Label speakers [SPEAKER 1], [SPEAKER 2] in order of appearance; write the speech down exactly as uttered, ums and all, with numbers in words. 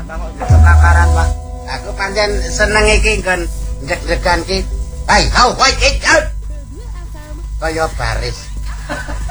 [SPEAKER 1] kebakaran, Pak. Aku pancen seneng iki nggon njeg-njegan ki. Hai, hau, woi, iki. Kaya baris.